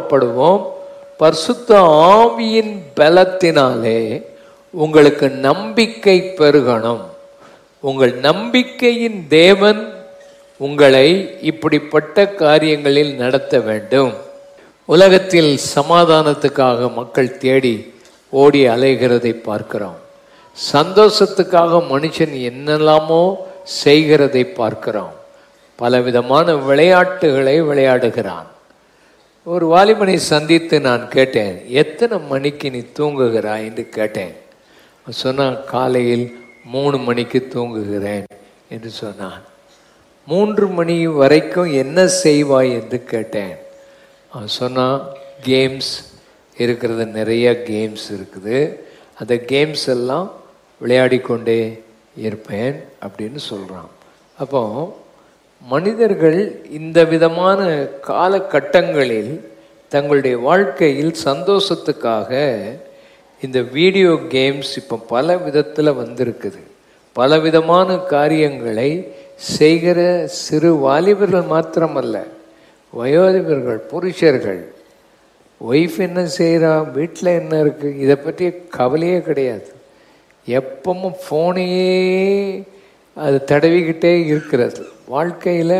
படுவோம். பரிசுத்த ஆவியின் பலத்தினாலே உங்களுக்கு நம்பிக்கை பெருகணும். உங்கள் நம்பிக்கையின் தேவன் உங்களை இப்படிப்பட்ட காரியங்களில் நடத்த வேண்டும். உலகத்தில் சமாதானத்துக்காக மக்கள் தேடி ஓடி அலைகிறதை பார்க்கிறோம். சந்தோஷத்துக்காக மனுஷன் என்னெல்லாமோ செய்கிறதை பார்க்கிறோம். பலவிதமான விளையாட்டுகளை விளையாடுகிறான். ஒரு வாலிபனை சந்தித்து நான் கேட்டேன், எத்தனை மணிக்கு நீ தூங்குகிறாய் என்று கேட்டேன். சொன்னான், காலையில் 3 மணிக்கு தூங்குகிறேன் என்று சொன்னான். 3 மணி வரைக்கும் என்ன செய்வாய் என்று கேட்டேன். அவன் சொன்னான், கேம்ஸ் இருக்கிறது, நிறைய கேம்ஸ் இருக்குது, அந்த கேம்ஸ் எல்லாம் விளையாடி கொண்டே இருப்பேன் அப்படின்னு சொல்கிறான். அப்போ மனிதர்கள் இந்த விதமான காலகட்டங்களில் தங்களுடைய வாழ்க்கையில் சந்தோஷத்துக்காக இந்த வீடியோ கேம்ஸ் இப்போ பல விதத்தில் வந்திருக்குது. பலவிதமான காரியங்களை செய்கிற சிறு வாலிபர்கள் மாத்திரமல்ல, வயோதிபர்கள், புருஷர்கள், ஒய்ஃப் என்ன செய்கிறா, வீட்டில் என்ன இருக்குது, இதை பற்றிய கவலையே கிடையாது. எப்பவும் ஃபோனையே அது தடவிக்கிட்டே இருக்கிறது. வாழ்க்கையில்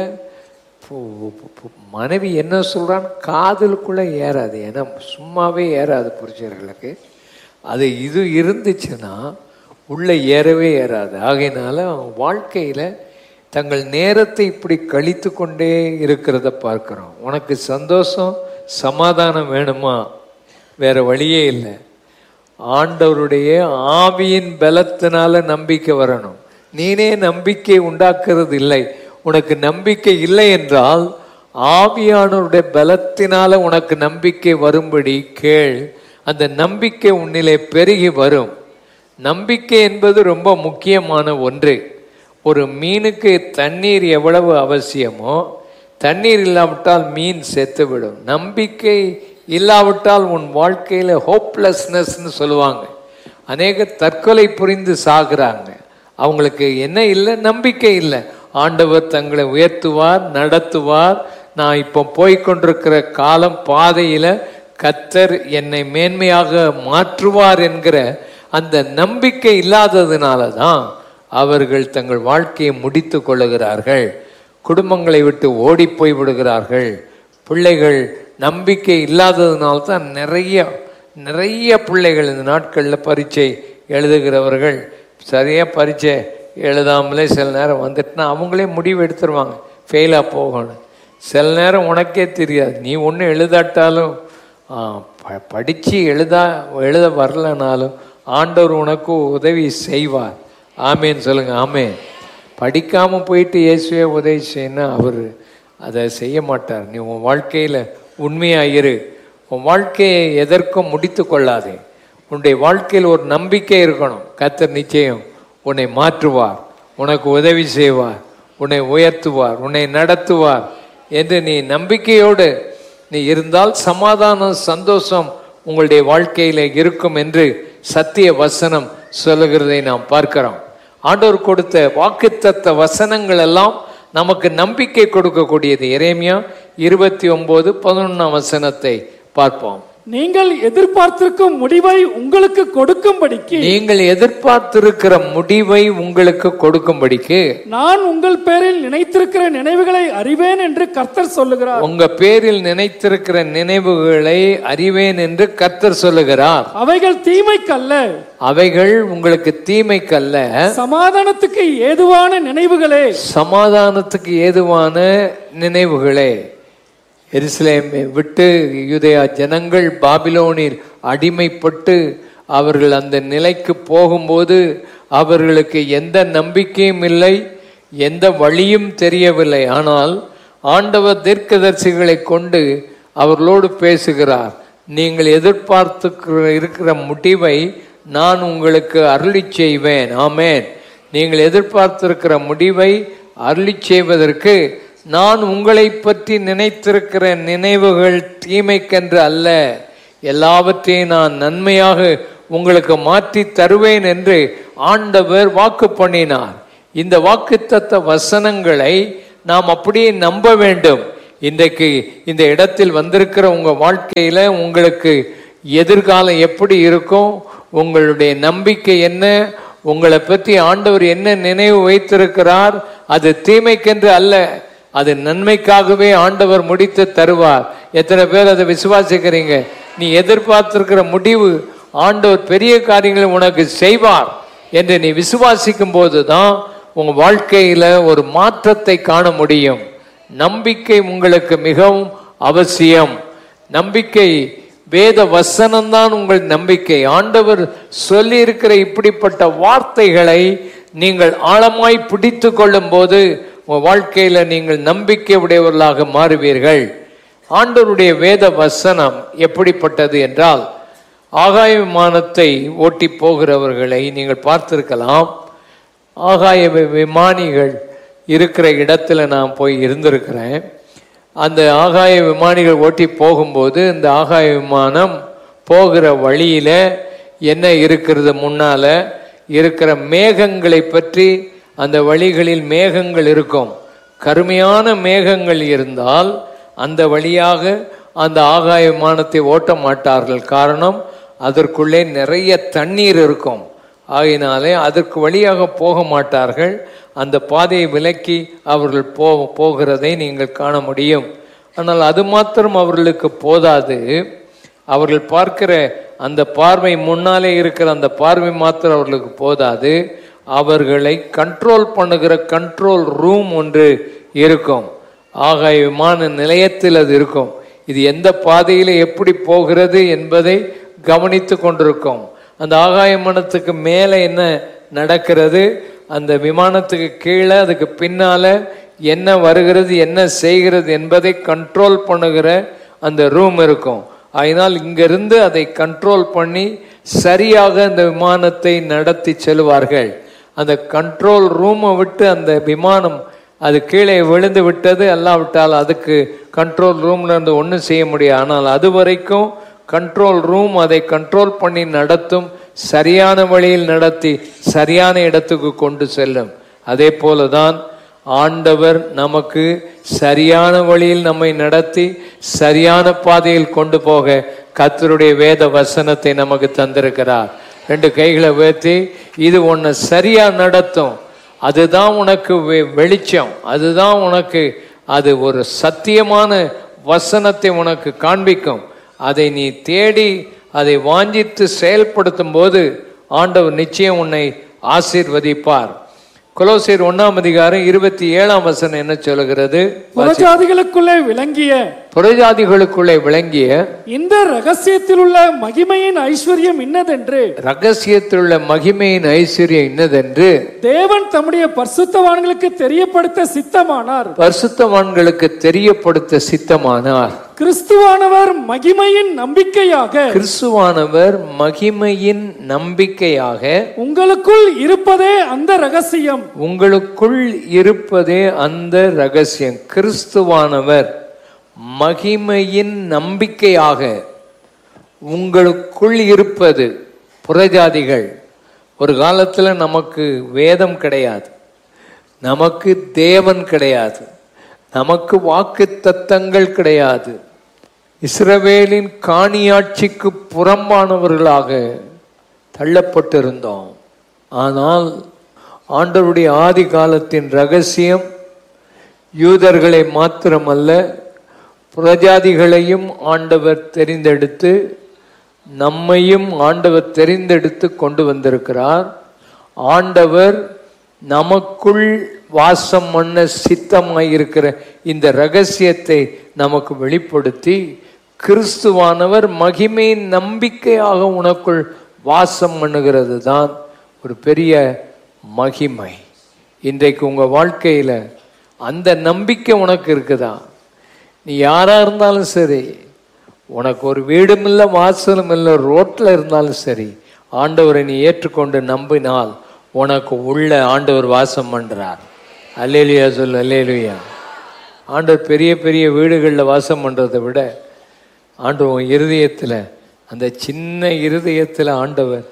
மனைவி என்ன சொல்கிறான்னு காதலுக்குள்ளே ஏறாது. ஏன்னா சும்மாவே ஏறாது புருஷர்களுக்கு. அது இது இருந்துச்சுன்னா உள்ளே ஏறவே ஏறாது. ஆகையினால வாழ்க்கையில் தங்கள் நேரத்தை இப்படி கழித்து கொண்டே இருக்கிறத பார்க்குறோம். உனக்கு சந்தோஷம் சமாதானம் வேணுமா? வேற வழியே இல்லை. ஆண்டவருடைய ஆவியின் பலத்தினால நம்பிக்கை வரணும். நீனே நம்பிக்கை உண்டாக்குறது இல்லை. உனக்கு நம்பிக்கை இல்லை என்றால் ஆவியானவருடைய பலத்தினால உனக்கு நம்பிக்கை வரும்படி கேள். அந்த நம்பிக்கை உன்னிலே பெருகி வரும். நம்பிக்கை என்பது ரொம்ப முக்கியமான ஒன்று. ஒரு மீனுக்கு தண்ணீர் எவ்வளவு அவசியமோ, தண்ணீர் இல்லாவிட்டால் மீன் செத்துவிடும். நம்பிக்கை இல்லாவிட்டால் உன் வாழ்க்கையில் ஹோப்லெஸ்னஸ்ன்னு சொல்லுவாங்க. அநேக தற்கொலை புரிந்து சாகுறாங்க. அவங்களுக்கு என்ன இல்லை? நம்பிக்கை இல்லை. ஆண்டவர் தங்களை உயர்த்துவார், நடத்துவார். நான் இப்போ போய்கொண்டிருக்கிற காலம் பாதையில் கர்த்தர் என்னை மேன்மையாக மாற்றுவார் என்கிற அந்த நம்பிக்கை இல்லாததுனால தான் அவர்கள் தங்கள் வாழ்க்கையை முடித்து கொள்ளுகிறார்கள். குடும்பங்களை விட்டு ஓடி போய் விடுகிறார்கள். பிள்ளைகள் நம்பிக்கை இல்லாததுனால தான் நிறைய பிள்ளைகள் இந்த நாட்களில் பரீட்சை எழுதுகிறவர்கள் சரியாக பரீட்சை எழுதாமலே சில நேரம் வந்துட்டுனா அவங்களே முடிவு எடுத்துருவாங்க, ஃபெயிலாக போகணும். சில நேரம் உனக்கே தெரியாது. நீ ஒன்றும் எழுதாட்டாலும் படித்து எழுத வரலனாலும் ஆண்டவர் உனக்கு உதவி செய்வார். ஆமேன்னு சொல்லுங்கள். ஆமே. படிக்காமல் போயிட்டு இயேசுவே உதவி செய்யணும், அவர் அதை செய்ய மாட்டார். நீ உன் வாழ்க்கையில் உண்மையாக இரு. உன் வாழ்க்கையை எதற்கும் முடித்து கொள்ளாதே. உன்னுடைய வாழ்க்கையில் ஒரு நம்பிக்கை இருக்கணும். கர்த்தர் நிச்சயம் உன்னை மாற்றுவார், உனக்கு உதவி செய்வார், உன்னை உயர்த்துவார், உன்னை நடத்துவார் என்று நீ நம்பிக்கையோடு நீ இருந்தால் சமாதானம், சந்தோஷம் உங்களுடைய வாழ்க்கையில் இருக்கும் என்று சத்திய வசனம் சொல்லுகிறதை நாம் பார்க்கிறோம். ஆண்டவர் கொடுத்த வாக்குத்தத்த வசனங்கள் எல்லாம் நமக்கு நம்பிக்கை கொடுக்கக்கூடியது. எரேமியா 29:11 வசனத்தை பார்ப்போம். நீங்கள் எதிர்பார்த்திருக்கும் முடிவை உங்களுக்கு கொடுக்கும்படிக்கு, நீங்கள் எதிர்பார்த்திருக்கிற முடிவை உங்களுக்கு கொடுக்கும்படிக்கு நான் உங்கள் பேரில் நினைத்திருக்கிற நினைவுகளை அறிவேன் என்று கர்த்தர் சொல்லுகிறார். உங்க பேரில் நினைத்திருக்கிற நினைவுகளை அறிவேன் என்று கர்த்தர் சொல்லுகிறார். அவைகள் தீமைக்கல்ல, அவைகள் உங்களுக்கு தீமைக்கல்ல, சமாதானத்துக்கு ஏதுவான நினைவுகளே, சமாதானத்துக்கு ஏதுவான நினைவுகளே. எருசலேமை விட்டு யூதேயா ஜனங்கள் பாபிலோனில் அடிமைப்பட்டு அவர்கள் அந்த நிலைக்கு போகும்போது அவர்களுக்கு எந்த நம்பிக்கையும் இல்லை, எந்த வழியும் தெரியவில்லை. ஆனால் ஆண்டவர் தீர்க்கதரிசிகளை கொண்டு அவர்களோடு பேசுகிறார். நீங்கள் எதிர்பார்த்து இருக்கிற முடிவை நான் உங்களுக்கு அருளி செய்வேன். ஆமேன். நீங்கள் எதிர்பார்த்திருக்கிற முடிவை அருளி செய்வதற்கு நான் உங்களை பற்றி நினைத்திருக்கிற நினைவுகள் தீமைக்கென்று அல்ல, எல்லாவற்றையும் நான் நன்மையாக உங்களுக்கு மாற்றி தருவேன் என்று ஆண்டவர் வாக்கு பண்ணினார். இந்த வாக்குத்தத்த வசனங்களை நாம் அப்படியே நம்ப வேண்டும். இன்றைக்கு இந்த இடத்தில் வந்திருக்கிற உங்க வாழ்க்கையில உங்களுக்கு எதிர்காலம் எப்படி இருக்கும், உங்களுடைய நம்பிக்கை என்ன, உங்களை பற்றி ஆண்டவர் என்ன நினைவு வைத்திருக்கிறார், அது தீமைக்கென்று அல்ல, அது நன்மைக்காகவே ஆண்டவர் முடித்து தருவார். எத்தனை பேர் அதை விசுவாசிக்கிறீங்க? நீ எதிர்பார்த்திருக்கிற முடிவு ஆண்டவர் பெரிய காரியங்களை உனக்கு செய்வார் என்று நீ விசுவாசிக்கும் போது தான் உங்க வாழ்க்கையில ஒரு மாற்றத்தை காண முடியும். நம்பிக்கை உங்களுக்கு மிகவும் அவசியம். நம்பிக்கை, வேத வசனம்தான் உங்கள் நம்பிக்கை. ஆண்டவர் சொல்லி இருக்கிற இப்படிப்பட்ட வார்த்தைகளை நீங்கள் ஆழமாய் பிடித்து கொள்ளும் போது உங்க வாழ்க்கையில நீங்கள் நம்பிக்கை உடையவர்களாக மாறுவீர்கள். ஆண்டவருடைய வேத வசனம் எப்படிப்பட்டது என்றால், ஆகாய விமானத்தை ஓட்டி போகிறவர்களை நீங்கள் பார்த்திருக்கலாம். ஆகாய விமானிகள் இருக்கிற இடத்துல நான் போய் இருந்திருக்கிறேன். அந்த ஆகாய விமானிகள் ஓட்டி போகும்போது இந்த ஆகாய விமானம் போகிற வழியில என்ன இருக்கிறது, முன்னால இருக்கிற மேகங்களை பற்றி, அந்த வழிகளில் மேகங்கள் இருக்கும். கருமையான மேகங்கள் இருந்தால் அந்த வழியாக அந்த ஆகாய விமானத்தை ஓட்ட மாட்டார்கள். காரணம், அதற்குள்ளே நிறைய தண்ணீர் இருக்கும். ஆகையினாலே அதற்கு வழியாக போக மாட்டார்கள். அந்த பாதையை விலக்கி அவர்கள் போகிறதை நீங்கள் காண முடியும். ஆனால் அது மாத்திரம் அவர்களுக்கு போதாது. அவர்கள் பார்க்கிற அந்த பார்வை, முன்னாலே இருக்கிற அந்த பார்வை மாத்திரம் அவர்களுக்கு போதாது. அவர்களை கண்ட்ரோல் பண்ணுகிற கண்ட்ரோல் ரூம் ஒன்று இருக்கும். ஆகாய விமான நிலையத்தில் அது இருக்கும். இது எந்த பாதையில் எப்படி போகிறது என்பதை கவனித்து கொண்டிருக்கும். அந்த ஆகாய விமானத்துக்கு மேலே என்ன நடக்கிறது, அந்த விமானத்துக்கு கீழே அதுக்கு பின்னால என்ன வருகிறது, என்ன செய்கிறது என்பதை கண்ட்ரோல் பண்ணுகிற அந்த ரூம் இருக்கும். அதனால் இங்கிருந்து அதை கண்ட்ரோல் பண்ணி சரியாக அந்த விமானத்தை நடத்தி செல்வார்கள். அந்த கண்ட்ரோல் ரூமை விட்டு அந்த விமானம் அது கீழே விழுந்து விட்டது, அல்லாவிட்டால் அதுக்கு கண்ட்ரோல் ரூம்ல இருந்து ஒன்றும் செய்ய முடியாது. ஆனால் அது வரைக்கும் கண்ட்ரோல் ரூம் அதை கண்ட்ரோல் பண்ணி நடத்தும், சரியான வழியில் நடத்தி சரியான இடத்துக்கு கொண்டு செல்லும். அதே போலதான் ஆண்டவர் நமக்கு சரியான வழியில் நம்மை நடத்தி சரியான பாதையில் கொண்டு போக கர்த்தருடைய வேத வசனத்தை நமக்கு தந்திருக்கிறார். 2 கைகளை உயர்த்தி, இது உன்னை சரியா நடத்தும், அதுதான் உனக்கு வெளிச்சம், அதுதான் உனக்கு, அது ஒரு சத்தியமான வசனத்தை உனக்கு காண்பிக்கும். அதை நீ தேடி அதை வாஞ்சித்து செயல்படுத்தும் போது ஆண்டவர் நிச்சயம் உன்னை ஆசீர்வதிப்பார். கொலோசியர் 1:27 என்ன சொல்லுகிறது? புறஜாதிகளுக்குள்ளே விளங்கிய இந்த ரகசியத்தில் உள்ள மகிமையின் ஐஸ்வர்யம் இன்னதென்று, ரகசியத்தில் உள்ள மகிமையின் ஐஸ்வர்யம் இன்னதென்று தேவன் தம்முடைய பரிசுத்தவான்களுக்கு தெரியப்படுத்த சித்தமானார். கிறிஸ்துவானவர் மகிமையின் நம்பிக்கையாக உங்களுக்குள் இருப்பதே அந்த ரகசியம். கிறிஸ்துவானவர் மகிமையின் நம்பிக்கையாக உங்களுக்குள் இருப்பது. புறஜாதிகள், ஒரு காலத்துல நமக்கு வேதம் கிடையாது, நமக்கு தேவன் கிடையாது, நமக்கு வாக்கு தத்தங்கள் கிடையாது, இஸ்ரவேலின் காணியாட்சிக்கு புறம்பானவர்களாக தள்ளப்பட்டிருந்தோம். ஆனால் ஆண்டவருடைய ஆதி காலத்தின் ரகசியம் யூதர்களை மாத்திரமல்ல, புறஜாதிகளையும் ஆண்டவர் தெரிந்தெடுத்து, நம்மையும் ஆண்டவர் தெரிந்தெடுத்து கொண்டு வந்திருக்கிறார். ஆண்டவர் நமக்குள் வாசம் பண்ண சித்தமாயிருக்கிற இந்த ரகசியத்தை நமக்கு வெளிப்படுத்தி, கிறிஸ்துவானவர் மகிமையின் நம்பிக்கையாக உனக்குள் வாசம் பண்ணுகிறது தான் ஒரு பெரிய மகிமை. இன்றைக்கு உங்க வாழ்க்கையில அந்த நம்பிக்கை உனக்கு இருக்குதா? நீ யாரா இருந்தாலும் சரி, உனக்கு ஒரு வீடும் இல்லை, வாசலும் இல்லை, ரோட்ல இருந்தாலும் சரி, ஆண்டவரை நீ ஏற்றுக்கொண்டு நம்பினால் உனக்கு உள்ள ஆண்டவர் வாசம் பண்றார். அல்லேலுயா சொல்லு, அல்லேலுயா. ஆண்டவர் பெரிய பெரிய வீடுகளில் வாசம் பண்றதை விட ஆண்டவர் உன் இருதயத்தில், அந்த சின்ன இருதயத்தில் ஆண்டவர்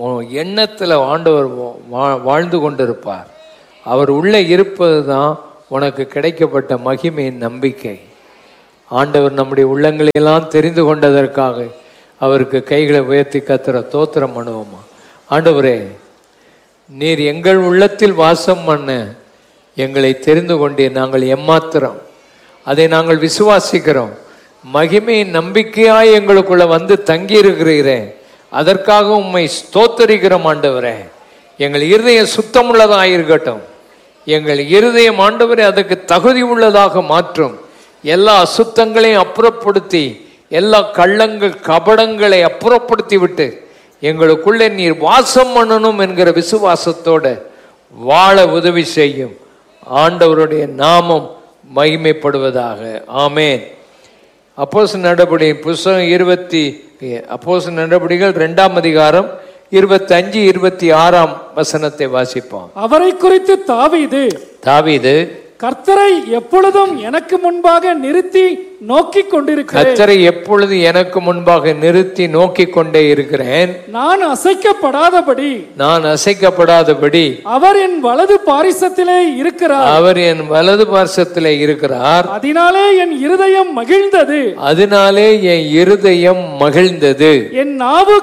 எண்ணத்தில் ஆண்டவர் வாழ்ந்து கொண்டிருப்பார். அவர் உள்ளே இருப்பது தான் உனக்கு கிடைக்கப்பட்ட மகிமையின் நம்பிக்கை. ஆண்டவர் நம்முடைய உள்ளங்களை எல்லாம் தெரிந்து கொண்டதற்காக அவருக்கு கைகளை உயர்த்தி கத்துற தோத்திரம் பண்ணுவோமா. ஆண்டவரே, நீர் எங்கள் உள்ளத்தில் வாசம் பண்ண எங்களை தெரிந்து கொண்டீர். நாங்கள் எம்மாத்திரம், அதை நாங்கள் விசுவாசிக்கிறோம். மகிமையின் நம்பிக்கையாய் எங்களுக்குள்ள வந்து தங்கி இருக்கிறீரே, அதற்காக உம்மை ஸ்தோத்தரிக்கிறோம். ஆண்டவரே, எங்கள் இருதயம் சுத்தமுள்ளதாக இருக்கட்டும். எங்கள் இருதயம் ஆண்டவரே அதுக்கு தகுதி உள்ளதாக மாற்றும். எல்லா அசுத்தங்களையும் அப்புறப்படுத்தி, எல்லா கள்ளங்கள் கபடங்களை அப்புறப்படுத்தி விட்டு எங்களுக்குள்ளே நீர் வாசம் பண்ணணும் என்கிற விசுவாசத்தோட வாழ உதவி செய்யும். ஆண்டவருடைய நாமம் மகிமைப்படுவதாக. ஆமேன். அப்போஸ்தலர் நடபடிகள் புத்தகம் அப்போஸ்தலர் நடபடிகள் 2ஆம் அதிகாரம் 25, 26 வசனத்தை வாசிப்போம். அவரை குறித்து தாவீது கர்த்தரை எப்பொழுதும் எனக்கு முன்பாக நிறுத்தி நோக்கி கொண்டிருக்கிறேன். கர்த்தரை எப்பொழுது எனக்கு முன்பாக நிறுத்தி நோக்கி கொண்டே இருக்கிறேன். நான் அசைக்கப்படாதபடி அவர் என் வலது பாரிசத்திலே இருக்கிறார். அதனாலே என் இருதயம் மகிழ்ந்தது. என் நாவு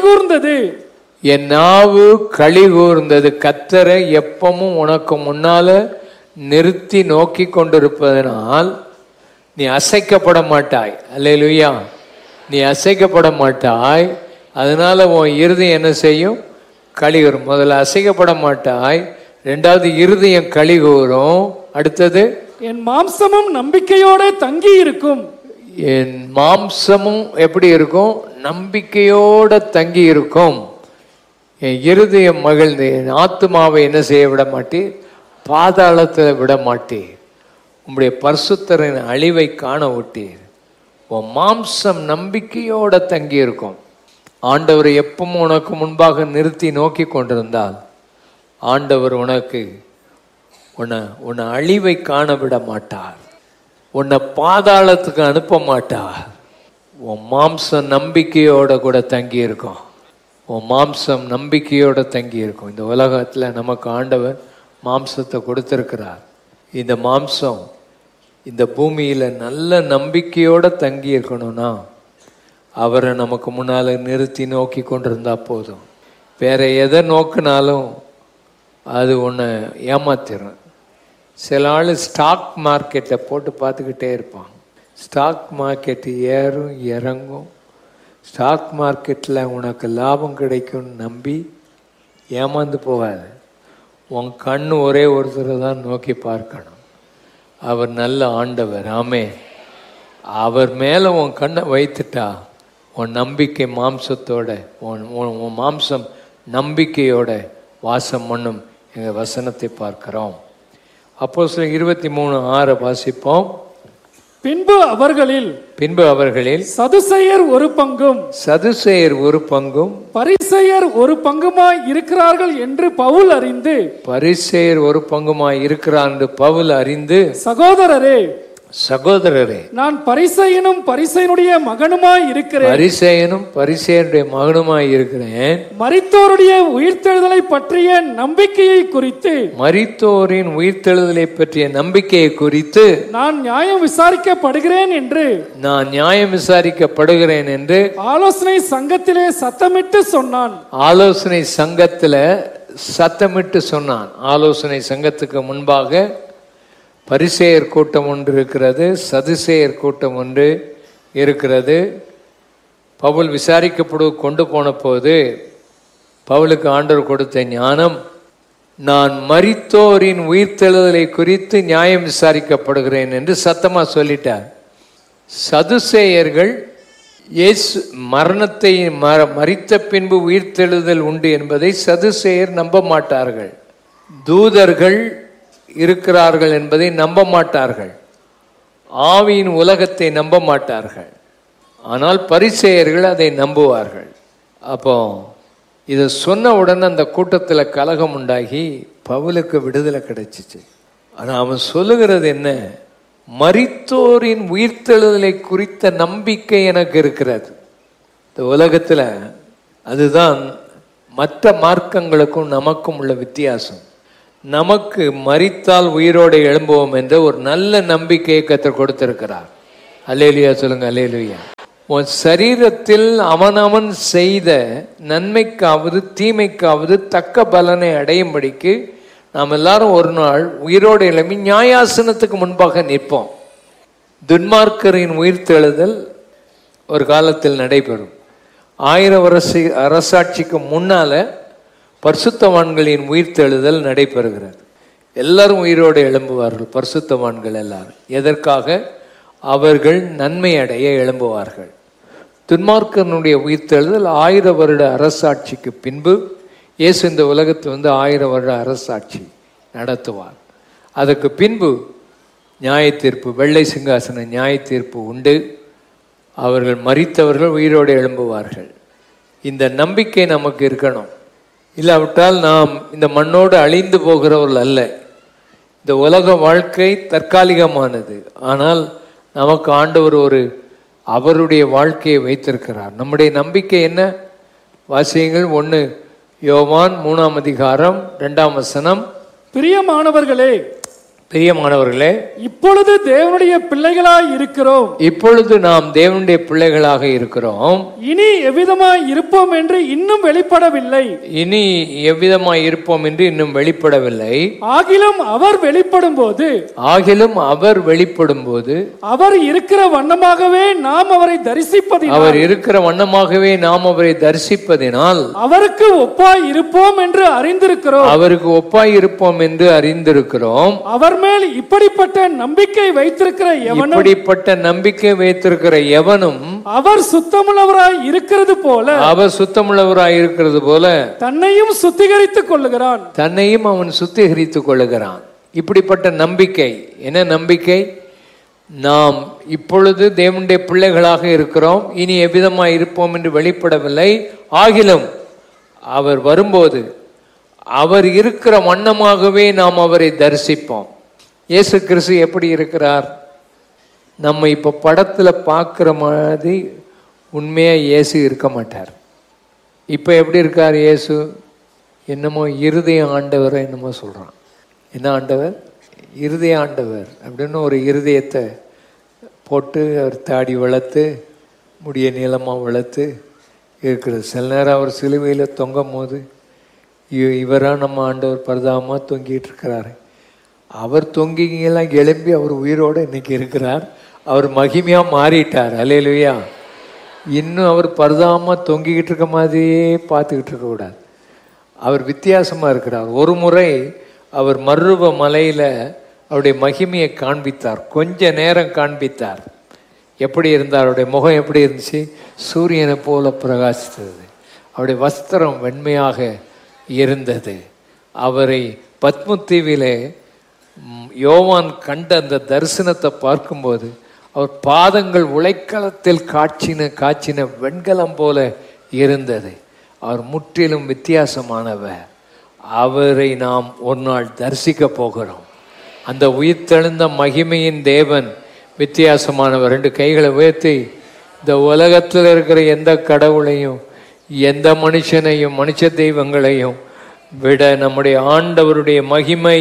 களிகூர்ந்தது. கர்த்தரை எப்பவும் உனக்கு முன்னால நிறுத்தி நோக்கி கொண்டிருப்பதனால் நீ அசைக்கப்பட மாட்டாய். அல்லேலூயா. நீ அசைக்கப்பட மாட்டாய். அதனால உன் இருதயம் என்ன செய்யும்? களிகூரும். முதல்ல அசைக்கப்பட மாட்டாய், ரெண்டாவது இருதயம் களிகூரும். அடுத்தது என் மாம்சமும் நம்பிக்கையோட தங்கி இருக்கும். என் மாம்சமும் எப்படி இருக்கும்? நம்பிக்கையோட தங்கி இருக்கும். என் இருதயம் மகிழ்ந்து என் ஆத்துமாவை என்ன செய்ய விட மாட்டேன்? பாதாளத்தில் விட மாட்டீர். உம்முடைய பரிசுத்தரின் அழிவை காண விட்டீர். உன் மாம்சம் நம்பிக்கையோட தங்கி இருக்கும். ஆண்டவரை எப்பவும் உனக்கு முன்பாக நிறுத்தி நோக்கி கொண்டிருந்தால் ஆண்டவர் உன்னை அழிவை காண விட மாட்டார். உன்னை பாதாளத்துக்கு அனுப்ப மாட்டார். உன் மாம்சம் நம்பிக்கையோட கூட தங்கி இருக்கும். உன் மாம்சம் நம்பிக்கையோட தங்கி இருக்கும். இந்த உலகத்தில் நமக்கு ஆண்டவர் மாம்சத்தை கொடுத்திருக்கிறார். இந்த மாம்சம் இந்த பூமியில நல்ல நம்பிக்கையோட தங்கி இருக்கணும்னா அவரை நமக்கு முன்னால நிறுத்தி நோக்கி கொண்டிருந்தா போதும். வேற எதை நோக்கினாலும் அது ஒன்று ஏமாத்திடும். சில ஆள் ஸ்டாக் மார்க்கெட்டை போட்டு பார்த்துக்கிட்டே இருப்பான். ஸ்டாக் மார்க்கெட்டு ஏறும் இறங்கும். ஸ்டாக் மார்க்கெட்டில் உனக்கு லாபம் கிடைக்கும்னு நம்பி ஏமாந்து போகாது. உன் கண் ஒரே ஒருத்தரை தான் நோக்கி பார்க்கணும். அவர் நல்ல ஆண்டவர். ஆமே. அவர் மேலே உன் கண்ணை வைத்துட்டா உன் நம்பிக்கை மாம்சத்தோட உன் மாம்சம் நம்பிக்கையோட வாசம் பண்ணும். எங்கள் வசனத்தை பார்க்கிறோம். அப்போஸ்தலர் 23:6 வாசிப்போம். பின்பு அவர்களில் சதுசேயர் ஒரு பங்கும் பரிசேயர் ஒரு பங்குமாய் இருக்கிறார்கள் என்று பவுல் அறிந்து சகோதரரே நான் பரிசேயனும் பரிசேயனுடைய மகனுமாய் இருக்கிறேன். மரித்தோருடைய உயிர்த்தெழுதலை பற்றிய நம்பிக்கையை குறித்து நான் நியாயம் விசாரிக்கப்படுகிறேன் என்று ஆலோசனை சங்கத்திலே சத்தமிட்டு சொன்னான். ஆலோசனை சங்கத்துக்கு முன்பாக பரிசேயர் கூட்டம் ஒன்று இருக்கிறது, சதுசேயர் கூட்டம் ஒன்று இருக்கிறது. பவுல் கொண்டு போன போது பவுலுக்கு ஆண்டவர் கொடுத்த ஞானம், நான் மரித்தோரின் உயிர்த்தெழுதலை குறித்து நியாயம் விசாரிக்கப்படுகிறேன் என்று சத்தமா சொல்லிட்டார். சதுசேயர்கள் இயேசு மரணத்தை மரித்த பின்பு உயிர்த்தெழுதல் உண்டு என்பதை சதுசேயர் நம்ப மாட்டார்கள். தூதர்கள் இருக்கிறார்கள் என்பதை நம்ப மாட்டார்கள். ஆவியின் உலகத்தை நம்ப மாட்டார்கள். ஆனால் பரிசேயர்கள் அதை நம்புவார்கள். அப்போ இதை சொன்ன உடனே அந்த கூட்டத்தில் கலகம் உண்டாகி பவுலுக்கு விடுதலை கிடைச்சிச்சு. ஆனால் அவன் சொல்லுகிறது என்ன? மரித்தோரின் உயிர்த்தெழுதலை குறித்த நம்பிக்கை எனக்கு இருக்கிறது. இந்த உலகத்தில் அதுதான் மற்ற மார்க்கங்களுக்கும் நமக்கும் உள்ள வித்தியாசம். நமக்கு மரித்தால் உயிரோடு எழும்புவோம் என்ற ஒரு நல்ல நம்பிக்கையை கர்த்தர் கொடுத்திருக்கிறார். அல்லேலூயா சொல்லுங்க, அல்லேலூயா. உன் சரீரத்தில் அவனவன் செய்த நன்மைக்காவது தீமைக்காவது தக்க பலனை அடையும்படிக்கு நாம் எல்லாரும் ஒரு நாள் உயிரோடு எழும்பி நியாயாசனத்துக்கு முன்பாக நிற்போம். துன்மார்க்கரின் உயிர்த்தெழுதல் ஒரு காலத்தில் நடைபெறும். 1000 அரசாட்சிக்கு முன்னால பரிசுத்தவான்களின் உயிர்த்தெழுதல் நடைபெறுகிறது. எல்லாரும் உயிரோடு எழும்புவார்கள், பரிசுத்தவான்கள் எல்லாரும். எதற்காக? அவர்கள் நன்மை அடைய எழும்புவார்கள். துன்மார்க்கனுடைய உயிர்த்தெழுதல் 1000 வருட அரசாட்சிக்கு பின்பு இயேசு இந்த உலகத்தில் 1000 வருட அரசாட்சி நடத்துவார். அதற்கு பின்பு நியாய தீர்ப்பு, வெள்ளை சிங்காசன நியாய தீர்ப்பு உண்டு. அவர்கள் மரித்தவர்கள் உயிரோடு எழும்புவார்கள். இந்த நம்பிக்கை நமக்கு இருக்கணும். இல்லாவிட்டால் நாம் இந்த மண்ணோடு அழிந்து போகிறவர்கள் அல்ல. இந்த உலக வாழ்க்கை தற்காலிகமானது. ஆனால் நமக்கு ஆண்டவர் அவருடைய வாழ்க்கையை வைத்திருக்கிறார். நம்முடைய நம்பிக்கை என்ன? வாசியங்கள் 1 யோவான் 3ஆம் அதிகாரம் 2ஆம் வசனம். பிரியமானவர்களே, பிரியமானவர்களே, இப்பொழுது தேவனுடைய பிள்ளைகளாய் இருக்கிறோம். இப்பொழுது நாம் தேவனுடைய பிள்ளைகளாக இருக்கிறோம். இனி எவ்விதமாய் இருப்போம் என்று இன்னும் வெளிப்படவில்லை. இனி எவ்விதமாய் இருப்போம் என்று இன்னும் வெளிப்படவில்லை. ஆகிலும் அவர் வெளிப்படும் போது அவர் இருக்கிற வண்ணமாகவே நாம் அவரை தரிசிப்பதினால் அவருக்கு ஒப்பாய் இருப்போம் என்று அறிந்திருக்கிறோம். அவர் மேல் இப்படிப்பட்ட நம்பிக்கை வைத்திருக்கிற எவனும் அவர் சுத்தமுள்ளவராய் இருக்கிறது போல தன்னையும் சுத்திகரித்துக் கொள்ளுகிறான். அவன் சுத்திகரித்துக் கொள்ளுகிறான். இப்படிப்பட்ட நம்பிக்கை என்ன நம்பிக்கை? நாம் இப்பொழுது தேவனுடைய பிள்ளைகளாக இருக்கிறோம். இனி எவ்விதமாய் இருப்போம் என்று வெளிப்படவில்லை. ஆகிலும் அவர் வரும்போது அவர் இருக்கிற வண்ணமாகவே நாம் அவரை தரிசிப்போம். இயேசு கிறிஸ்து எப்படி இருக்கிறார்? நம்ம இப்போ படத்தில் பார்க்குற மாதிரி உண்மையாக இயேசு இருக்க மாட்டார். இப்போ எப்படி இருக்கார் இயேசு? என்னமோ இருதய ஆண்டவர் என்னமோ சொல்கிறான். என்ன ஆண்டவர்? இருதய ஆண்டவர் அப்படின்னு ஒரு இருதயத்தை போட்டு அவர் தாடி வளர்த்து முடிய நீளமாக வளர்த்து இருக்கிறது. சில நேரம் அவர் சிலுவையில் தொங்கும் போது இவராக நம்ம ஆண்டவர் பரிதாபமாக தொங்கிட்டு இருக்கிறாரு. அவர் தொங்கிங்கெல்லாம் எழும்பி அவர் உயிரோடு இன்னைக்கு இருக்கிறார். அவர் மகிமையாக மாறிட்டார். அல்லேலூயா. இன்னும் அவர் பரிதாபமாக தொங்கிக்கிட்டு இருக்க மாதிரியே பார்த்துக்கிட்டு இருக்கக்கூடாது. அவர் வித்தியாசமாக இருக்கிறார். ஒரு முறை அவர் மருவ மலையில் அவருடைய மகிமையை காண்பித்தார். கொஞ்ச நேரம் காண்பித்தார். எப்படி இருந்தார்? அவருடைய முகம் எப்படி இருந்துச்சு? சூரியனை போல பிரகாசித்தது. அவருடைய வஸ்திரம் வெண்மையாக இருந்தது. அவரை பத்மத்தீவிலே யோவான் கண்ட அந்த தரிசனத்தை பார்க்கும்போது அவர் பாதங்கள் உலைக்களத்தில் காய்ச்சின வெண்கலம் போல இருந்தது. அவர் முற்றிலும் வித்தியாசமானவர். அவரை நாம் ஒரு நாள் தரிசிக்க போகிறோம். அந்த உயிர்த்தெழுந்த மகிமையின் தேவன் வித்தியாசமானவர். 2 கைகளை உயர்த்தி இந்த உலகத்தில் இருக்கிற எந்த கடவுளையும் எந்த மனுஷனையும் மனுஷ தெய்வங்களையும் விட நம்முடைய ஆண்டவருடைய மகிமை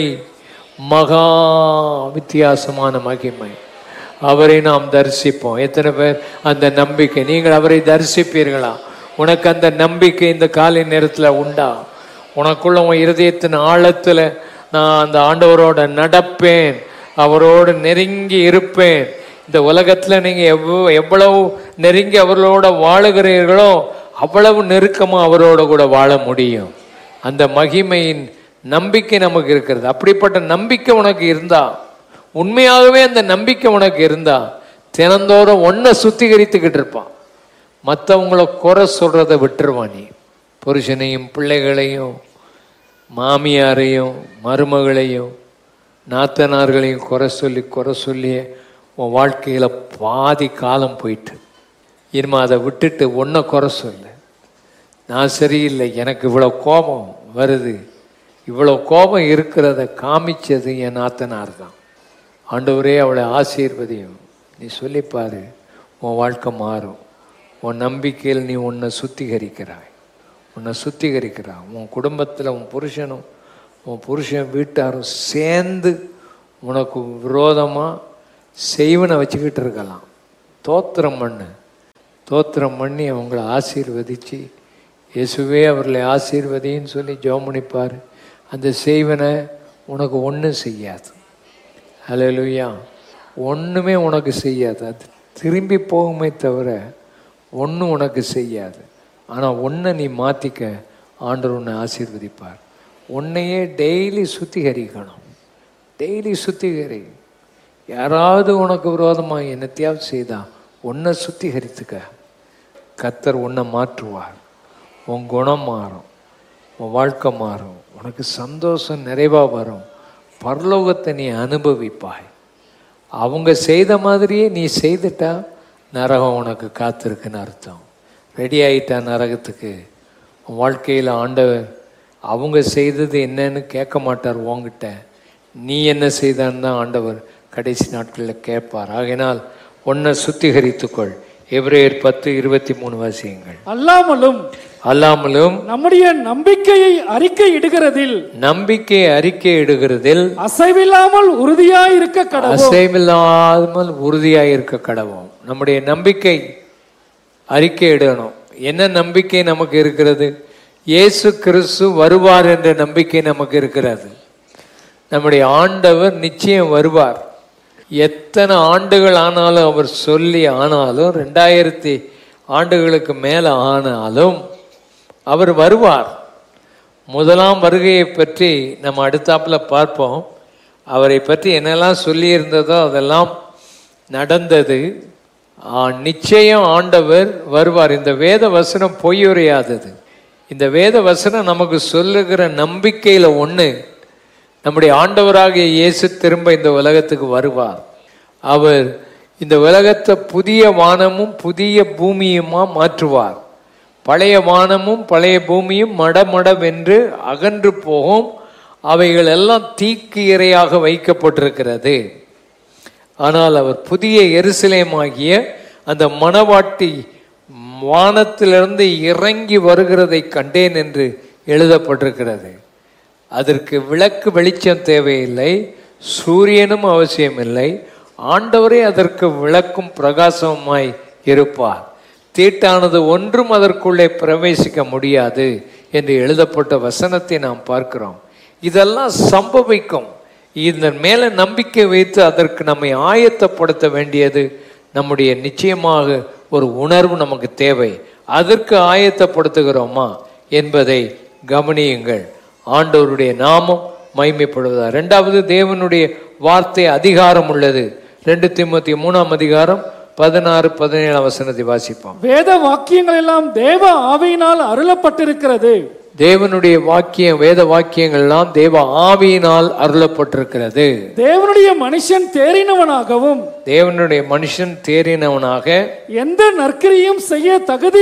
மகா வித்தியாசமான மகிமை. அவரை நாம் தரிசிப்போம். எத்தனை பேர் அந்த நம்பிக்கை? நீங்கள் அவரை தரிசிப்பீர்களா? உனக்கு அந்த நம்பிக்கை இந்த காலை நேரத்தில் உண்டா? உனக்குள்ள உன் இருதயத்தின் ஆழத்தில் நான் அந்த ஆண்டவரோட நடப்பேன், அவரோடு நெருங்கி இருப்பேன். இந்த உலகத்தில் நீங்கள் எவ்வளவு நெருங்கி அவர்களோட வாழுகிறீர்களோ அவ்வளவு நெருக்கமாக அவரோட கூட வாழ முடியும். அந்த மகிமையின் நம்பிக்கை நமக்கு இருக்கிறது. அப்படிப்பட்ட நம்பிக்கை உனக்கு இருந்தா, உண்மையாகவே அந்த நம்பிக்கை உனக்கு இருந்தா, தினந்தோறும் ஒன்றை சுத்திகரித்துக்கிட்டு இருப்பான். மற்றவங்களை குறை சொல்றதை விட்டுருவான். நீ புருஷனையும் பிள்ளைகளையும் மாமியாரையும் மருமகளையும் நாத்தனார்களையும் குறை சொல்லியே உன் வாழ்க்கையில் பாதி காலம் போயிட்டு இனிமே அதை விட்டுட்டு ஒன்றை குறை சொல்லு. நான் சரியில்லை, எனக்கு இவ்வளோ கோபம் வருது, இவ்வளோ கோபம் இருக்கிறத காமிச்சது என் நாத்தனார் தான். ஆண்டவரே அவளை ஆசீர்வதியும் நீ சொல்லிப்பாரு, உன் வாழ்க்கை மாறும். உன் நம்பிக்கையில் நீ உன்னை சுத்திகரிக்கிறாய். உன் குடும்பத்தில் உன் புருஷனும் உன் புருஷன் வீட்டாரும் சேர்ந்து உனக்கு விரோதமாக செய்வனை வச்சுக்கிட்டு இருக்கலாம். தோத்திரம் பண்ணு. தோத்திரம் பண்ணி அவங்கள ஆசீர்வதித்து, இயேசுவே அவர்களை ஆசீர்வதின்னு சொல்லி ஜெபம் பண்ணிப்பார். அந்த செய்வனை உனக்கு ஒன்றும் செய்யாது. ஹல்லேலூயா. ஒன்றுமே உனக்கு செய்யாது. அது திரும்பி போகுமே தவிர ஒன்றும் உனக்கு செய்யாது. ஆனால் ஒன்றை நீ மாற்றிக்க, ஆண்டவர் உன்னை ஆசீர்வதிப்பார். உன்னையே டெய்லி சுத்திகரிக்கணும். டெய்லி சுத்திகரி. யாராவது உனக்கு விரோதமாக என்னத்தையாவது செய்தா உன்னை சுத்திகரித்துக்க. கர்த்தர் உன்னை மாற்றுவார். உன் குணம் மாறும், உன் வாழ்க்கை மாறும், உனக்கு சந்தோஷம் நிறைவாக வரும். பரலோகத்தை நீ அனுபவிப்பாய். அவங்க செய்த மாதிரியே நீ செய்துட்டா நரகம் உனக்கு காத்திருக்குன்னு அர்த்தம். ரெடி ஆகிட்டா நரகத்துக்கு. உன் வாழ்க்கையில் ஆண்டவர் அவங்க செய்தது என்னன்னு கேட்க மாட்டார் உங்ககிட்ட. நீ என்ன செய்தான்னு தான் ஆண்டவர் கடைசி நாட்களில் கேட்பார். ஆகையினால் உன்னை சுத்திகரித்துக்கொள். எபிரேயர் 10:23 வாசியுங்கள். அல்லாமலும் நம்முடைய நம்பிக்கையை அறிக்கை இடுகிறதில் அசைவில்லாமல் உறுதியாயிருக்க கடவோம். நம்முடைய நம்பிக்கை அறிக்கை இடணும். என்ன நம்பிக்கை நமக்கு இருக்கிறது? இயேசு கிறிஸ்து வருவார் என்ற நம்பிக்கை நமக்கு இருக்கிறது. நம்முடைய ஆண்டவர் நிச்சயம் வருவார். எத்தனை ஆண்டுகள் ஆனாலும், அவர் சொல்லி ஆனாலும், 2000 ஆண்டுகளுக்கு மேலே ஆனாலும் அவர் வருவார். முதலாம் வருகையை பற்றி நம்ம அடுத்தாப்புல பார்ப்போம். அவரை பற்றி என்னெல்லாம் சொல்லியிருந்ததோ அதெல்லாம் நடந்தது. நிச்சயம் ஆண்டவர் வருவார். இந்த வேத வசனம் பொய்யுரையாதது. இந்த வேத வசனம் நமக்கு சொல்லுகிற நம்பிக்கையில் ஒன்று, நம்முடைய ஆண்டவராகிய இயேசு திரும்ப இந்த உலகத்துக்கு வருவார். அவர் இந்த உலகத்தை புதிய வானமும் புதிய பூமியுமா மாற்றுவார். பழைய வானமும் பழைய பூமியும் மடமடவென்று அகன்று போகும். அவைகள் எல்லாம் தீக்கு இரையாக வைக்கப்பட்டிருக்கிறது. ஆனால் அவர் புதிய எருசலேமாகிய அந்த மணவாட்டி வானத்திலிருந்து இறங்கி வருகிறதை கண்டேன் என்று எழுதப்பட்டிருக்கிறது. அதற்கு விளக்கு வெளிச்சம் தேவையில்லை, சூரியனும் அவசியமில்லை. ஆண்டவரே அதற்கு விளக்கும் பிரகாசமாய் இருப்பார். தீட்டானது ஒன்றும் அதற்குள்ளே பிரவேசிக்க முடியாது என்று எழுதப்பட்ட வசனத்தை நாம் பார்க்கிறோம். இதெல்லாம் சம்பவிக்கும். இதன் மேல நம்பிக்கை வைத்து அதற்கு நம்மை ஆயத்தப்படுத்த வேண்டியது நம்முடைய நிச்சயமாக ஒரு உணர்வு நமக்கு தேவை. அதற்கு ஆயத்தப்படுத்துகிறோமா என்பதை கவனியுங்கள். ஆண்டவருடைய நாமம் மகிமைப்படுவதா. 2வது, தேவனுடைய வார்த்தை அதிகாரம் உள்ளது. 2 தீமோத்தேயு 3:16-17 வசனத்தை வாசிப்போம். வேத வாக்கியங்கள் எல்லாம் தேவ ஆவியினால் அருளப்பட்டிருக்கிறது. தேவனுடைய வாக்கியம், வேத வாக்கியங்கள் எல்லாம் தேவ ஆவியினால் அருளப்பட்டிருக்கிறது. தேவனுடைய மனுஷன் தேறினவனாகவும் எந்த நற்கிரியும் செய்ய தகுதி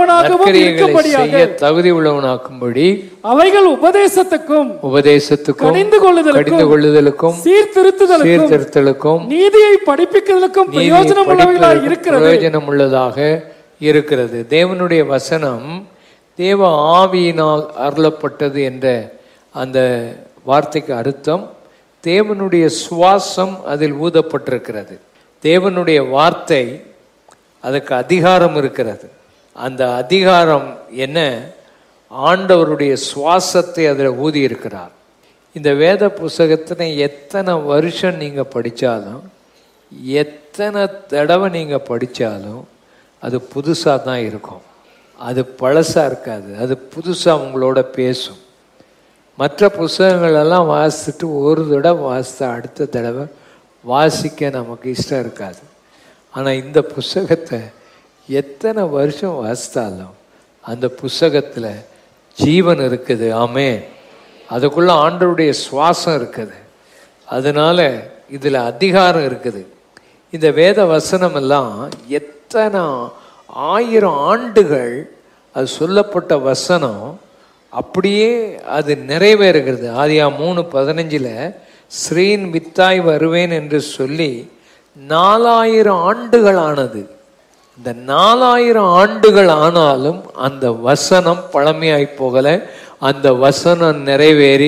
உள்ளவனாகும்படி அவைகள் உபதேசத்துக்கும் கடிந்து கொள்ளுதலுக்கும் சீர்திருத்துதலுக்கும் நீதியை படிப்பிக்கிறதுக்கும் பிரயோஜனம் உள்ளதாக இருக்கிறது. தேவனுடைய வசனம் தேவ ஆவியினால் அருளப்பட்டது என்ற அந்த வார்த்தைக்கு அர்த்தம், தேவனுடைய சுவாசம் அதில் ஊதப்பட்டிருக்கிறது. தேவனுடைய வார்த்தை, அதுக்கு அதிகாரம் இருக்கிறது. அந்த அதிகாரம் என்ன? ஆண்டவருடைய சுவாசத்தை அதில் ஊதி இருக்கிறார். இந்த வேத புஸ்தகத்தினை எத்தனை வருஷம் நீங்கள் படித்தாலும், எத்தனை தடவை நீங்கள் படித்தாலும் அது புதுசாக தான் இருக்கும். அது பழசாக இருக்காது. அது புதுசாக உங்களோட பேசும். மற்ற புஸ்தகங்களெல்லாம் வாசித்துட்டு ஒரு தடவை வாசித்தா அடுத்த தடவை வாசிக்க நமக்கு இஷ்டம் இருக்காது. ஆனால் இந்த புஸ்தகத்தை எத்தனை வருஷம் வாசித்தாலும் அந்த புஸ்தகத்தில் ஜீவன் இருக்குது. ஆமென். அதுக்குள்ளே ஆண்டவருடைய சுவாசம் இருக்குது. அதனால இதில் அதிகாரம் இருக்குது. இந்த வேத வசனம் எல்லாம் எத்தனை 1000 ஆண்டுகள் அது சொல்லப்பட்ட வசனம் அப்படியே அது நிறைவேறுகிறது. ஆதியாகமம் 3:15 ஸ்ரீன் வித்தாய் வருவேன் என்று சொல்லி 4000 ஆண்டுகள் ஆனது. இந்த 4000 ஆண்டுகள் ஆனாலும் அந்த வசனம் பழமையாய் போகலை. அந்த வசனம் நிறைவேறி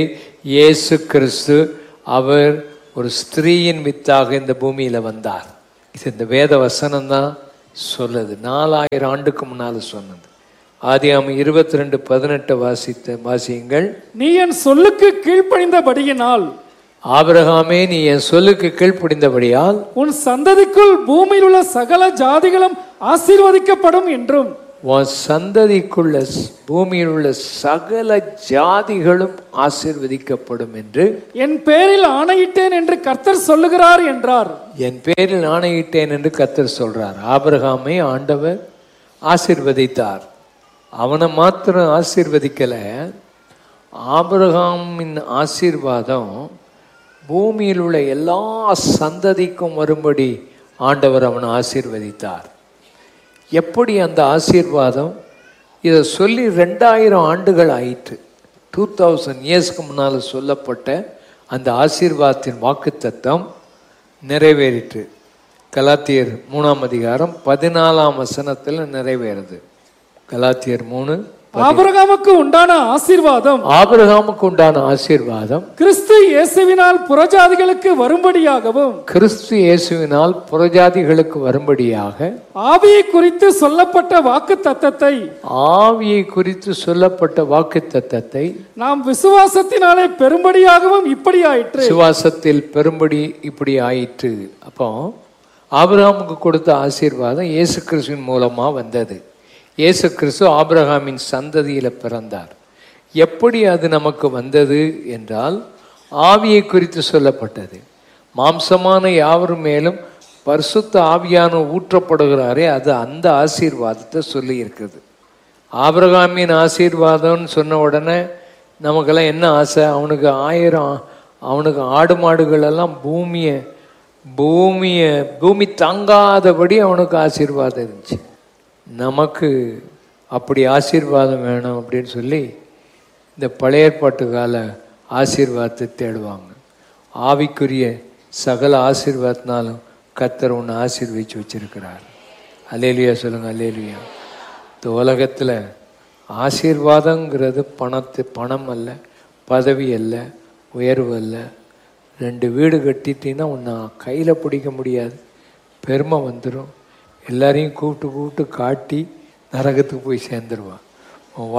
இயேசு கிறிஸ்து அவர் ஒரு ஸ்திரீயின் வித்தாக இந்த பூமியில வந்தார். இது இந்த வேத வசனம் தான் சொல்லுது. 4000 ஆண்டுக்கு முன்னால சொன்னது. ஆதியாகமம் 22:18 வாசியுங்கள். நீ என் சொல்லுக்கு கீழ்ப்படிந்தபடியினால், ஆபிரகாமே நீ என் சொல்லுக்கு கீழ்ப்படிந்தபடியால் உன் சந்ததிக்குள் பூமியில் உள்ள சகல ஜாதிகளும் ஆசீர்வதிக்கப்படும் என்றும், உன் சந்ததிக்குள்ள பூமியில் உள்ள சகல ஜாதிகளும் ஆசீர்வதிக்கப்படும் என்று என் பேரில் ஆணையிட்டேன் என்று கர்த்தர் சொல்லுகிறார் என்றார். என் பேரில் ஆணையிட்டேன் என்று கர்த்தர் சொல்றார். ஆபிரகாமை ஆண்டவர் ஆசீர்வதித்தார். அவனை மாத்திரம் ஆசீர்வதிக்கல, ஆபிரகாமின் ஆசீர்வாதம் பூமியில் உள்ள எல்லா சந்ததிக்கும் வரும்படி ஆண்டவர் அவனை ஆசீர்வதித்தார். எப்படி அந்த ஆசீர்வாதம்? இதை சொல்லி 2000 ஆண்டுகள் ஆயிற்று. 2000 இயர்ஸ்க்கு முன்னால் சொல்லப்பட்ட அந்த ஆசீர்வாதத்தின் வாக்குத்தத்தம் நிறைவேறிற்று. கலாத்தியர் 3:14 நிறைவேறுது. கலாத்தியர் 3. ஆபிரகாமுக்கு உண்டான ஆசீர்வாதம், ஆபிரகாமுக்கு உண்டான ஆசீர்வாதம் கிறிஸ்து இயேசுவினால் புறஜாதிகளுக்கு வரும்படியாகவும், கிறிஸ்து இயேசுவினால் புறஜாதிகளுக்கு வரும்படியாக, ஆவியை குறித்து சொல்லப்பட்ட வாக்குத்தத்தத்தை, ஆவியை குறித்து சொல்லப்பட்ட வாக்குத்தத்தத்தை நாம் விசுவாசத்தினாலே பெரும்படியாகவும் இப்படி ஆயிற்று. விசுவாசத்தில் பெரும்படி இப்படி ஆயிற்று. அப்போ ஆபிரகாமுக்கு கொடுத்த ஆசீர்வாதம் இயேசு கிறிஸ்துவின் மூலமா வந்தது. இயேசு கிறிஸ்து ஆபிரகாமின் சந்ததியில பிறந்தார். எப்படி அது நமக்கு வந்தது என்றால், ஆவியை குறித்து சொல்லப்பட்டது. மாம்சமான யாவரும் மேலும் பரிசுத்த ஆவியான ஊற்றப்படுகிறாரே, அது அந்த ஆசீர்வாதத்தை சொல்லி இருக்குது. ஆபிரகாமின் ஆசீர்வாதம்னு சொன்ன உடனே நமக்கெல்லாம் என்ன ஆசை? அவனுக்கு ஆடு மாடுகள் எல்லாம் பூமி தாங்காதபடி அவனுக்கு ஆசீர்வாதம் இருந்துச்சு. நமக்கு அப்படி ஆசீர்வாதம் வேணும் அப்படின்னு சொல்லி இந்த பழைய ஏற்பாட்டு கால ஆசீர்வாதத்தை தேடுவாங்க. ஆவிக்குரிய சகல ஆசீர்வாதத்தினாலும் கர்த்தர் ஒன்று ஆசீர்வதிச்சு வச்சிருக்கிறார். அல்லேலூயா சொல்லுங்க, அல்லேலூயா. இந்த உலகத்தில் ஆசீர்வாதங்கிறது பணம் அல்ல, பதவி அல்ல, உயர்வு அல்ல. 2 வீடு கட்டிட்டீங்கன்னா உன்னை கையில் பிடிக்க முடியாது, பெருமை வந்துடும். எல்லாரையும் கூப்பிட்டு காட்டி நரகத்துக்கு போய் சேர்ந்துருவான். உன்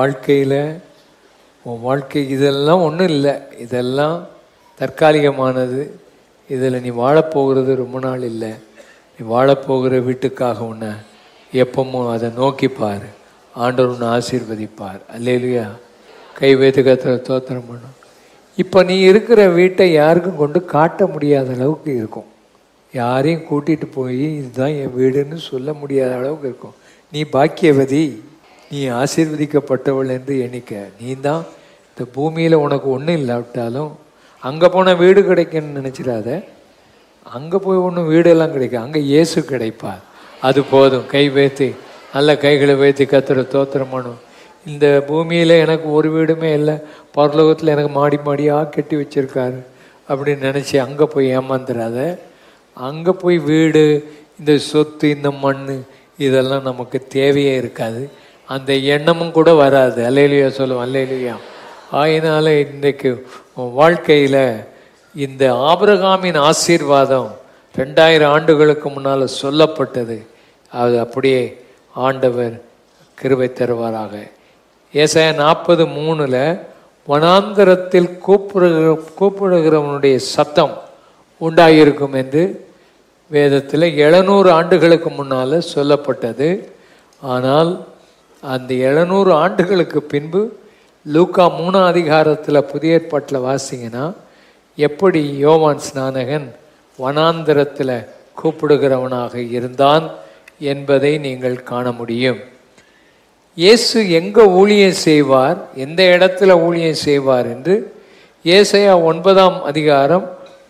வாழ்க்கை இதெல்லாம் ஒன்றும் இல்லை, இதெல்லாம் தற்காலிகமானது. இதில் நீ வாழப்போகிறது ரொம்ப நாள் இல்லை. நீ வாழப்போகிற வீட்டுக்காக உன்னை எப்பவும் அதை நோக்கிப்பார். ஆண்டவர் உன்னை ஆசீர்வதிப்பார். அல்லேலூயா. கை வைத்து கர்த்தரை ஸ்தோத்திரம் பண்ணும். இப்போ நீ இருக்கிற வீட்டை யாருக்கும் கொண்டு காட்ட முடியாத அளவுக்கு இருக்கும். யாரையும் கூட்டிகிட்டு போய் இதுதான் என் வீடுன்னு சொல்ல முடியாத அளவுக்கு இருக்கும். நீ பாக்கியவதி, நீ ஆசீர்வதிக்கப்பட்டவள் என்று எண்ணிக்க. நீ தான் இந்த பூமியில் உனக்கு ஒன்றும் இல்லாவிட்டாலும் அங்கே போனால் வீடு கிடைக்குன்னு நினச்சிடாத. அங்கே போய் ஒன்றும் வீடெல்லாம் கிடைக்கும், அங்கே இயேசு கிடைப்பார். அது போதும். கை வைத்து நல்ல கைகளை வைத்து கர்த்தரை ஸ்தோத்திரம் பண்ணும். இந்த பூமியில் எனக்கு ஒரு வீடுமே இல்லை, பரலோகத்தில் எனக்கு மாடியாக கட்டி வச்சிருக்காரு அப்படின்னு நினச்சி அங்கே போய் ஏமாந்துடாத. அங்கே போய் வீடு, இந்த சொத்து, இந்த மண் இதெல்லாம் நமக்கு தேவையே இருக்காது. அந்த எண்ணமும் கூட வராது. அல்லேலூயா சொல்லுவோம், அல்லேலூயா. அதனால இன்றைக்கு வாழ்க்கையில் இந்த ஆபிரகாமின் ஆசீர்வாதம் 2000 ஆண்டுகளுக்கு முன்னால் சொல்லப்பட்டது. அது அப்படியே ஆண்டவர் கிருபை தருவாராக. ஏசாயா 40:3 வனாந்தரத்தில் கூப்பிடுகிறவனுடைய சத்தம் உண்டாயிருக்கும் என்று வேதத்தில் 700 ஆண்டுகளுக்கு முன்னால் சொல்லப்பட்டது. ஆனால் அந்த 700 ஆண்டுகளுக்கு பின்பு லூக்கா 3 புதிய ஏற்பாட்டில் வாசிங்கன்னா, எப்படி யோவான் ஸ்நானகன் வனாந்தரத்தில் கூப்பிடுகிறவனாக இருந்தான் என்பதை நீங்கள் காண முடியும். இயேசு எங்கே ஊழியம் செய்வார், எந்த இடத்துல ஊழியம் செய்வார் என்று ஏசாயா 9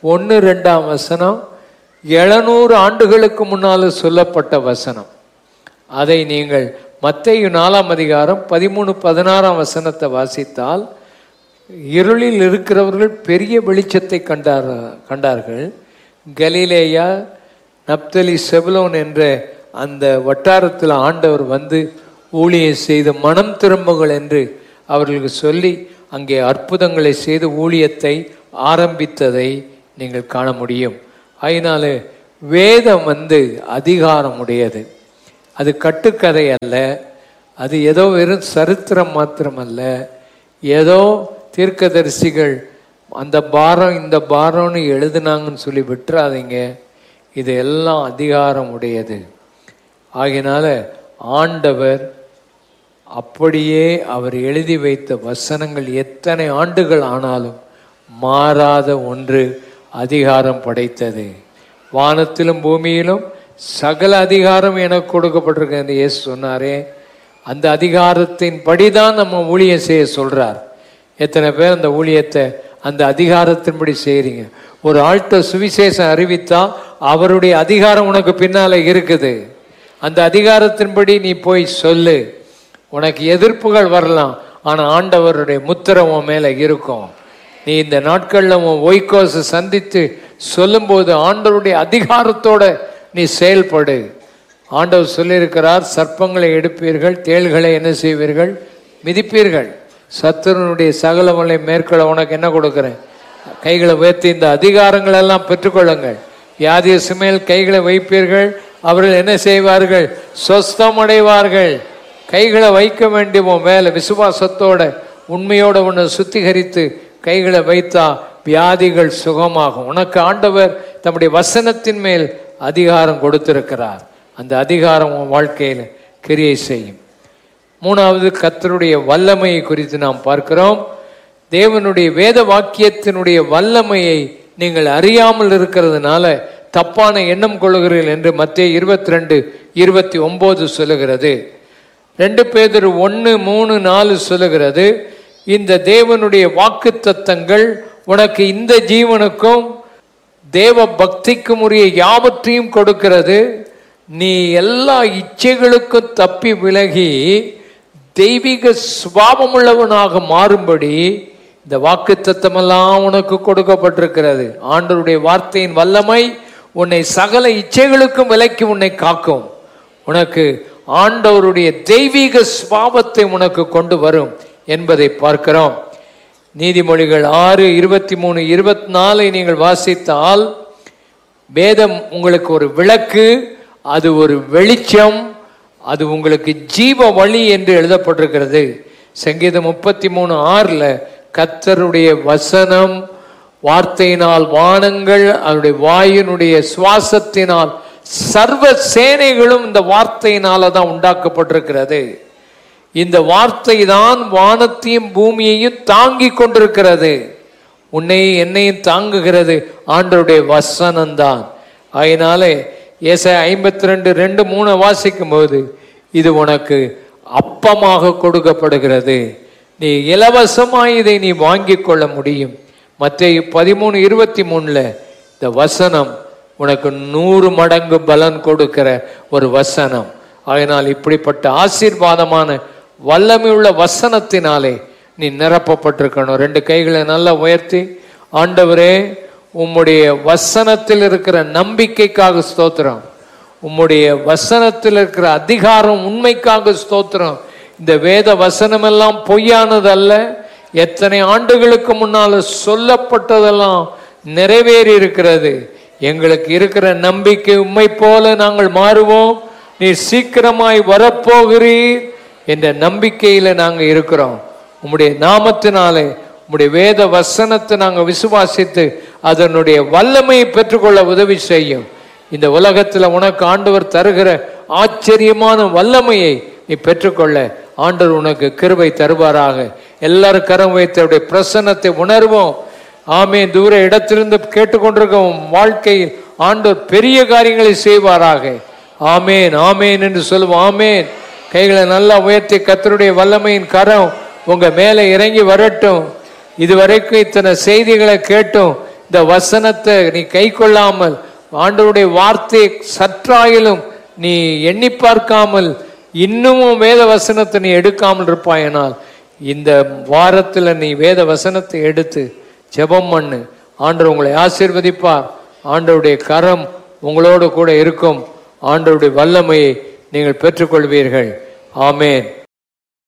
1-2 700 ஆண்டுகளுக்கு முன்னால் சொல்லப்பட்ட வசனம். அதை நீங்கள் மத்தேயு 4 13-16 வாசித்தால், இருளில் இருக்கிறவர்கள் பெரிய வெளிச்சத்தை கண்டார்கள். கலிலேயா, நப்தலி, செபுலோன் என்ற அந்த வட்டாரத்தில் ஆண்டவர் வந்து ஊழியம் செய்து மனம் திரும்புங்கள் என்று அவர்களுக்கு சொல்லி அங்கே அற்புதங்களை செய்து ஊழியத்தை ஆரம்பித்ததை நீங்கள் காண முடியும். அதனால வேதம் அதிகாரம் உடையது. அது கட்டுக்கதை அல்ல, அது ஏதோ வெறும் சரித்திரம் மாத்திரமல்ல, ஏதோ தீர்க்கதரிசிகள் அந்த பாரம் இந்த பாரம்னு எழுதுனாங்கன்னு சொல்லி விட்டுறாதீங்க. இது எல்லாம் அதிகாரம் உடையது. ஆகையினால ஆண்டவர் அப்படியே அவர் எழுதி வைத்த வசனங்கள் எத்தனை ஆண்டுகள் ஆனாலும் மாறாத ஒன்று அதிகாரம் படைத்தது. வானத்திலும் பூமியிலும் சகல அதிகாரம் எனக்கு கொடுக்கப்பட்டிருக்கு என்று இயேசு சொன்னாரே, அந்த அதிகாரத்தின் படிதான் நம்ம ஊழியம் செய்ய சொல்றார். எத்தனை பேர் அந்த ஊழியத்தை அந்த அதிகாரத்தின்படி செய்றீங்க? ஒரு ஆள்கிட்ட சுவிசேஷம் அறிவித்தா அவருடைய அதிகாரம் உனக்கு பின்னால இருக்குது. அந்த அதிகாரத்தின்படி நீ போய் சொல்லு. உனக்கு எதிர்ப்புகள் வரலாம், ஆனா ஆண்டவருடைய முத்திரை உன் மேல இருக்கும். நீ இந்த நாட்கள்ல உன் ஒய்கோஸ் சந்தித்து சொல்லும்போது ஆண்டவருடைய அதிகாரத்தோட நீ செயல்படு. ஆண்டவர் சொல்லியிருக்கிறார், சர்ப்பங்களை எடுப்பீர்கள், தேள்களை என்ன செய்வீர்கள்? மிதிப்பீர்கள். சத்துருனுடைய சகலமலை மேற்கொள்ள உனக்கு என்ன கொடுக்கிறேன்? கைகளை உயர்த்தி இந்த அதிகாரங்கள் எல்லாம் பெற்றுக்கொள்ளுங்கள். வியாதிய சுமையில் கைகளை வைப்பீர்கள், அவர்கள் என்ன செய்வார்கள்? சொஸ்தம் அடைவார்கள். கைகளை வைக்க வேண்டிய மேல விசுவாசத்தோட உண்மையோட உன்னை சுத்திகரித்து கைகளை வைத்தா வியாதிகள் சுகமாகும். உனக்கு ஆண்டவர் தம்முடைய வசனத்தின் மேல் அதிகாரம் கொடுத்திருக்கிறார். அந்த அதிகாரம் உன் வாழ்க்கையில் கிரியை செய்யும். மூணாவது, கர்த்தருடைய வல்லமையை குறித்து நாம் பார்க்கிறோம். தேவனுடைய வேத வாக்கியத்தினுடைய வல்லமையை நீங்கள் அறியாமல் இருக்கிறதுனால தப்பான எண்ணம் கொள்கிறீர்கள் என்று மத்தேயு 22:29 சொல்லுகிறது. 2 பேதுரு 1:3-4 சொல்லுகிறது. இந்த தேவனுடைய வாக்கு தத்தங்கள் உனக்கு இந்த ஜீவனுக்கும் தேவ பக்திக்கும் உரிய யாவற்றையும் கொடுக்கிறது. நீ எல்லா இச்சைகளுக்கும் தப்பி விலகி தெய்வீக சுபாவமுள்ளவனாக மாறும்படி இந்த வாக்கு தத்தமெல்லாம் உனக்கு கொடுக்கப்பட்டிருக்கிறது. ஆண்டவருடைய வார்த்தையின் வல்லமை உன்னை சகல இச்சைகளுக்கும் விலக்கி உன்னை காக்கும். உனக்கு ஆண்டவருடைய தெய்வீக சுபாவத்தை உனக்கு கொண்டு வரும் என்பதை பார்க்கிறோம். நீதிமொழிகள் 6:23-24 நீங்கள் வாசித்தால் வேதம் உங்களுக்கு ஒரு விளக்கு, அது ஒரு வெளிச்சம், அது உங்களுக்கு ஜீவ வழி என்று எழுதப்பட்டிருக்கிறது. சங்கீதம் 33:6 கர்த்தருடைய வசனம் வார்த்தையினால் வானங்கள், அவருடைய வாயினுடைய சுவாசத்தினால் சர்வ சேனைகளும் இந்த வார்த்தையினால தான் உண்டாக்கப்பட்டிருக்கிறது. இந்த வார்த்தை தான் வானத்தையும் பூமியையும் தாங்கி கொண்டிருக்கிறது. உன்னையும் என்னையும் தாங்குகிறது ஆண்டவருடைய வசனம்தான். அதனால ஏசாயா 52:2-3 வாசிக்கும் போது இது உனக்கு அப்பமாக கொடுக்கப்படுகிறது. நீ இலவசமாய் இதை நீ வாங்கிக் கொள்ள முடியும். மத்தேயு 13:23 இந்த வசனம் உனக்கு 100 மடங்கு பலன் கொடுக்கிற ஒரு வசனம். அதனால் இப்படிப்பட்ட ஆசீர்வாதமான வல்லமையுள்ள வசனத்தினாலே நீ நிரப்பப்பட்டிருக்கணும். 2 கைகளை நல்லா உயர்த்தி, ஆண்டவரே உம்முடைய வசனத்தில் இருக்கிற நம்பிக்கைக்காக ஸ்தோத்திரம், உம்முடைய வசனத்தில் இருக்கிற அதிகாரம் உண்மைக்காக ஸ்தோத்திரம். இந்த வேத வசனம் எல்லாம் பொய்யானது அல்ல. எத்தனை ஆண்டுகளுக்கு முன்னால சொல்லப்பட்டதெல்லாம் நிறைவேறி இருக்கிறது. எங்களுக்கு இருக்கிற நம்பிக்கை உம்மை போல நாங்கள் மாறுவோம், நீர் சீக்கிரமாய் வரப்போகிறீர் என்ற நம்பிக்கையில நாங்க இருக்கிறோம். உம்முடைய நாமத்தினாலே உம்முடைய வேத வசனத்தை நாங்கள் விசுவாசித்து அதனுடைய வல்லமையை பெற்றுக்கொள்ள உதவி செய்யும். இந்த உலகத்தில் உனக்கு ஆண்டவர் தருகிற ஆச்சரியமான வல்லமையை நீ பெற்றுக்கொள்ள ஆண்டவர் உனக்கு கிருபை தருவாராக. எல்லாரும் கரம் வைத்து அவருடைய பிரசன்னத்தை உணர்வோம். ஆமேன். தூர இடத்திலிருந்து கேட்டுக்கொண்டிருக்கும் வாழ்க்கையில் ஆண்டவர் பெரிய காரியங்களை செய்வாராக. ஆமேன் ஆமேன் என்று சொல்லுவோம். ஆமேன். கைகளை நல்லா உயர்த்தி கர்த்தருடைய வல்லமையின் கரம் உங்க மேலே இறங்கி வரட்டும். இதுவரைக்கும் இத்தனை செய்திகளை கேட்டும் இந்த வசனத்தை நீ கை கொள்ளாமல், ஆண்டவருடைய வார்த்தையை சற்றாயிலும் நீ எண்ணி பார்க்காமல், இன்னமும் வேத வசனத்தை நீ எடுக்காமல் இருப்பாயினால் இந்த வாரத்தில் நீ வேத வசனத்தை எடுத்து ஜெபம் பண்ணு. ஆண்டவர் உங்களை ஆசீர்வதிப்பார். ஆண்டவருடைய கரம் உங்களோடு கூட இருக்கும். ஆண்டவருடைய வல்லமையை நீங்கள் பெற்றுக்கொள்வீர்கள். ஆமேன்.